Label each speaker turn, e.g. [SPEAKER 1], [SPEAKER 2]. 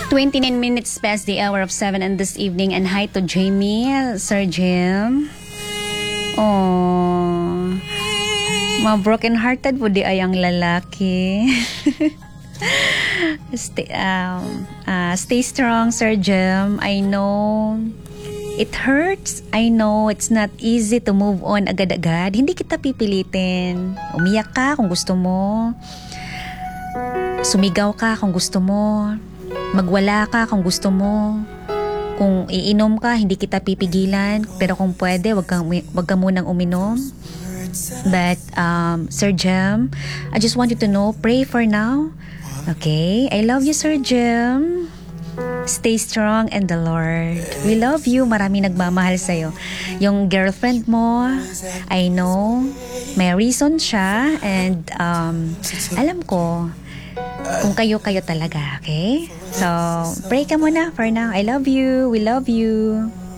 [SPEAKER 1] 29 minutes past the hour of 7 and this evening, and hi to Jamie, Sir Jim. Oh, ma-broken hearted po di ayang lalaki. Stay strong, Sir Jim. I know it hurts. I know it's not easy to move on agad-agad. Hindi kita pipilitin. Umiyak ka kung gusto mo. Sumigaw ka kung gusto mo. Magwala ka kung gusto mo. Kung iinom ka, hindi kita pipigilan. Pero kung pwede, wag ka munang uminom. But, Sir Jem, I just want you to know, pray for now. Okay? I love you, Sir Jem. Stay strong in the Lord. We love you. Marami nagmamahal sa'yo. Yung girlfriend mo, I know, may reason siya. And, alam ko, kung kayo talaga, okay? So, pray ka muna for now. I love you. We love you.